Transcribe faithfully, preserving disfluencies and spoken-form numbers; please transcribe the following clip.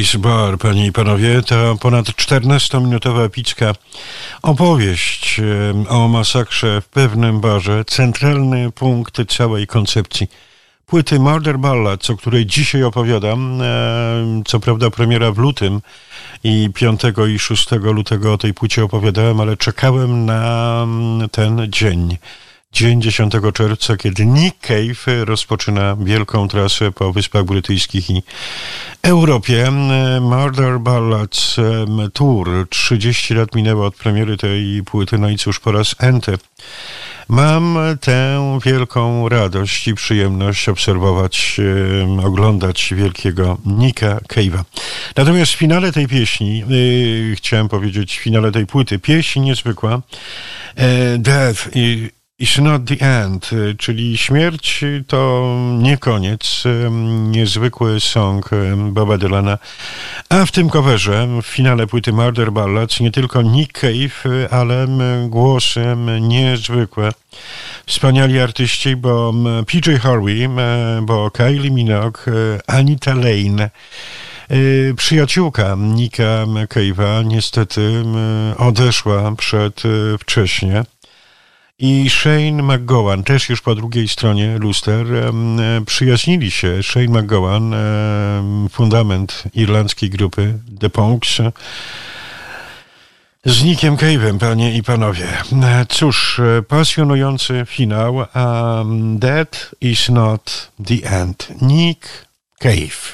Paradise Bar, panie i panowie, to ponad czternastominutowa epicka opowieść o masakrze w pewnym barze, centralny punkt całej koncepcji płyty Murder Ballads, o której dzisiaj opowiadam. Co prawda premiera w lutym i piątego i szóstego lutego o tej płycie opowiadałem, ale czekałem na ten dzień. Dzień dziesiątego czerwca, kiedy Nick Cave rozpoczyna wielką trasę po Wyspach Brytyjskich i Europie. Murder Ballads Tour. trzydzieści lat minęło od premiery tej płyty, no i cóż, po raz enty mam tę wielką radość i przyjemność obserwować, e, oglądać wielkiego Nicka Cave'a. Natomiast w finale tej pieśni, e, chciałem powiedzieć, w finale tej płyty, pieśń niezwykła, e, Death i It's not the end, czyli śmierć to nie koniec, niezwykły song Boba Dylana. A w tym coverze, w finale płyty Murder Ballads, nie tylko Nick Cave, ale głosem niezwykłe. Wspaniali artyści, bo P J Harvey, bo Kylie Minogue, Anita Lane. Przyjaciółka Nicka Cave'a niestety odeszła przedwcześnie. I Shane MacGowan, też już po drugiej stronie luster, przyjaźnili się. Shane MacGowan, fundament irlandzkiej grupy The Punks, z Nickiem Cave'em, panie i panowie. Cóż, pasjonujący finał. Um, that is not the end. Nick Cave.